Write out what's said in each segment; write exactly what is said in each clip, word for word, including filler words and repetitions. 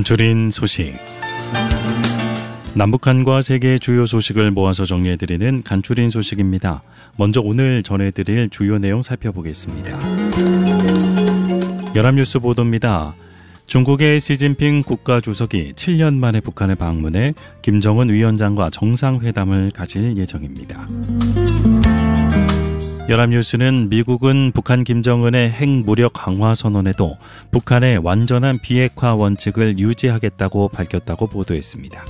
간추린 소식. 남북한과 세계 주요 소식을 모아서 정리해드리는 간추린 소식입니다. 먼저 오늘 전해드릴 주요 내용 살펴보겠습니다. 연합뉴스 보도입니다. 중국의 시진핑 국가주석이 칠 년 만에 북한을 방문해 김정은 위원장과 정상회담을 가질 예정입니다. 연합뉴스는 미국은 북한 김정은의 핵무력 강화 선언에도 북한의 완전한 비핵화 원칙을 유지하겠다고 밝혔다고 보도했습니다.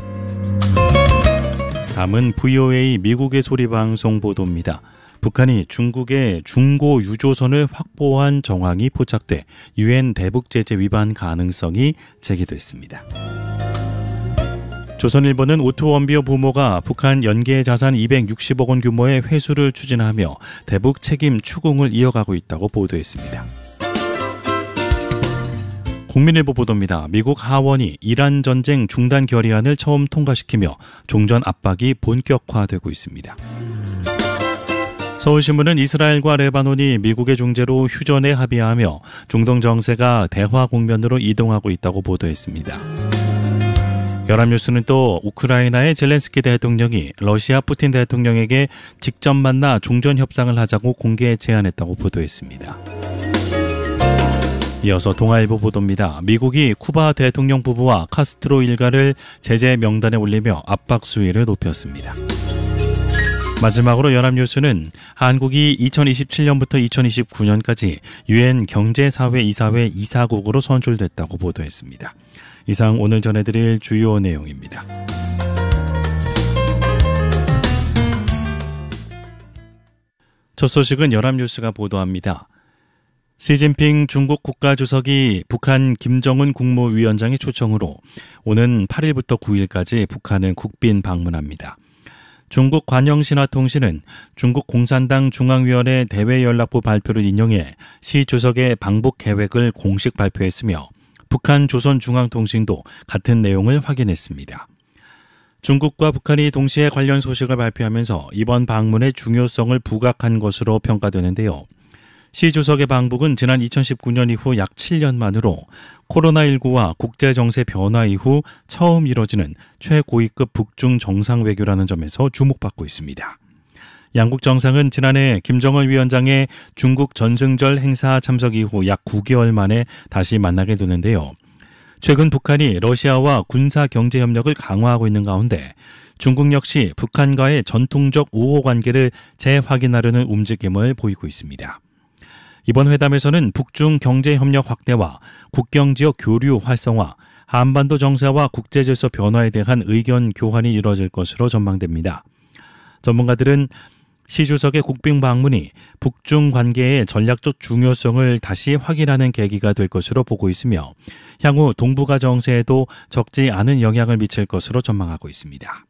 다음은 브이오에이 미국의 소리방송 보도입니다. 북한이 중국의 중고 유조선을 확보한 정황이 포착돼 유엔 대북제재 위반 가능성이 제기됐습니다. 조선일보는 오토원비어 부모가 북한 연계 자산 이백육십억 원 규모의 회수를 추진하며 대북 책임 추궁을 이어가고 있다고 보도했습니다. 국민일보 보도입니다. 미국 하원이 이란 전쟁 중단 결의안을 처음 통과시키며 종전 압박이 본격화되고 있습니다. 서울신문은 이스라엘과 레바논이 미국의 중재로 휴전에 합의하며 중동 정세가 대화 국면으로 이동하고 있다고 보도했습니다. 연합뉴스는 또 우크라이나의 젤렌스키 대통령이 러시아 푸틴 대통령에게 직접 만나 종전 협상을 하자고 공개 제안했다고 보도했습니다. 이어서 동아일보 보도입니다. 미국이 쿠바 대통령 부부와 카스트로 일가를 제재 명단에 올리며 압박 수위를 높였습니다. 마지막으로 연합뉴스는 한국이 이천이십칠 년부터 이천이십구 년까지 유엔 경제사회 이사회 이사국으로 선출됐다고 보도했습니다. 이상 오늘 전해드릴 주요 내용입니다. 첫 소식은 연합뉴스가 보도합니다. 시진핑 중국 국가주석이 북한 김정은 국무위원장의 초청으로 오는 팔 일부터 구 일까지 북한을 국빈 방문합니다. 중국 관영신화통신은 중국 공산당 중앙위원회 대외연락부 발표를 인용해 시 주석의 방북 계획을 공식 발표했으며 북한 조선중앙통신도 같은 내용을 확인했습니다. 중국과 북한이 동시에 관련 소식을 발표하면서 이번 방문의 중요성을 부각한 것으로 평가되는데요. 시 주석의 방북은 지난 이천십구 년 이후 약 칠 년 만으로 코로나십구와 국제정세 변화 이후 처음 이뤄지는 최고위급 북중 정상외교라는 점에서 주목받고 있습니다. 양국 정상은 지난해 김정은 위원장의 중국 전승절 행사 참석 이후 약 구 개월 만에 다시 만나게 되는데요. 최근 북한이 러시아와 군사 경제 협력을 강화하고 있는 가운데 중국 역시 북한과의 전통적 우호 관계를 재확인하려는 움직임을 보이고 있습니다. 이번 회담에서는 북중 경제 협력 확대와 국경 지역 교류 활성화, 한반도 정세와 국제 질서 변화에 대한 의견 교환이 이루어질 것으로 전망됩니다. 전문가들은 시 주석의 국빈 방문이 북중 관계의 전략적 중요성을 다시 확인하는 계기가 될 것으로 보고 있으며 향후 동북아 정세에도 적지 않은 영향을 미칠 것으로 전망하고 있습니다.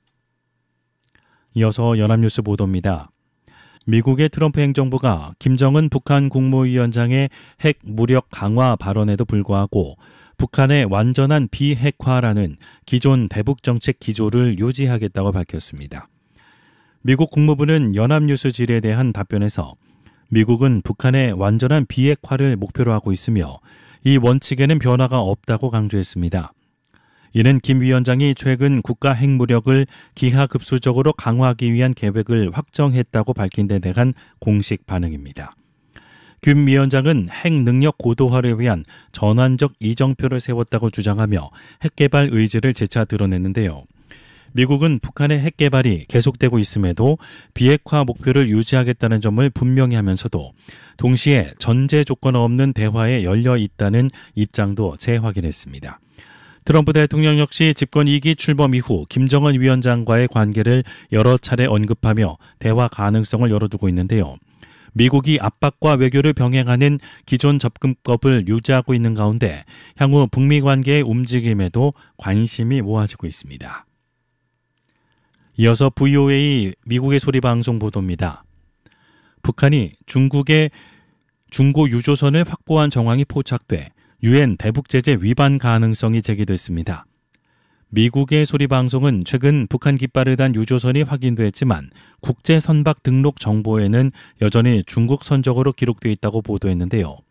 이어서 연합뉴스 보도입니다. 미국의 트럼프 행정부가 김정은 북한 국무위원장의 핵 무력 강화 발언에도 불구하고 북한의 완전한 비핵화라는 기존 대북 정책 기조를 유지하겠다고 밝혔습니다. 미국 국무부는 연합뉴스 질의에 대한 답변에서 미국은 북한의 완전한 비핵화를 목표로 하고 있으며 이 원칙에는 변화가 없다고 강조했습니다. 이는 김 위원장이 최근 국가 핵무력을 기하급수적으로 강화하기 위한 계획을 확정했다고 밝힌 데 대한 공식 반응입니다. 김 위원장은 핵능력 고도화를 위한 전환적 이정표를 세웠다고 주장하며 핵개발 의지를 재차 드러냈는데요. 미국은 북한의 핵개발이 계속되고 있음에도 비핵화 목표를 유지하겠다는 점을 분명히 하면서도 동시에 전제 조건 없는 대화에 열려 있다는 입장도 재확인했습니다. 트럼프 대통령 역시 집권 이 기 출범 이후 김정은 위원장과의 관계를 여러 차례 언급하며 대화 가능성을 열어두고 있는데요. 미국이 압박과 외교를 병행하는 기존 접근법을 유지하고 있는 가운데 향후 북미 관계의 움직임에도 관심이 모아지고 있습니다. 이어서 브이오에이 미국의 소리방송 보도입니다. 북한이 중국의 중고 유조선을 확보한 정황이 포착돼 유엔 대북제재 위반 가능성이 제기됐습니다. 미국의 소리방송은 최근 북한 깃발을 단 유조선이 확인됐지만 국제선박 등록 정보에는 여전히 중국 선적으로 기록돼 있다고 보도했는데요.